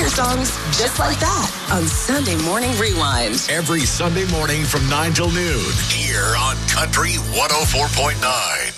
your songs just like that on Sunday Morning Rewind. Every Sunday morning from 9 till noon here on Country 104.9.